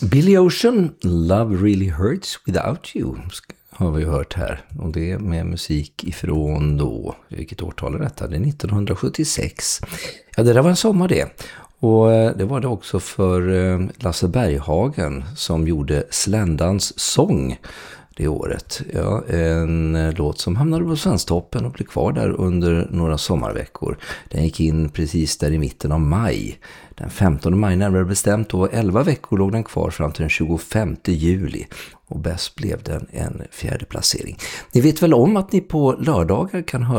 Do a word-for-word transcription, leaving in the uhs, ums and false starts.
Billy Ocean, Love Really Hurts Without You har vi hört här. Och det är med musik ifrån då, vilket årtal är detta? Det är nittonhundrasjuttiosex. Ja, det där var en sommar det. Och det var det också för Lasse Berghagen som gjorde Sländans sång det året. Ja, en låt som hamnade på Svensktoppen och blev kvar där under några sommarveckor. Den gick in precis där i mitten av maj. Den femtonde maj närmare bestämt, och elva veckor låg den kvar fram till den tjugofemte juli. Och bäst blev den en fjärde placering. Ni vet väl om att ni på lördagar kan höra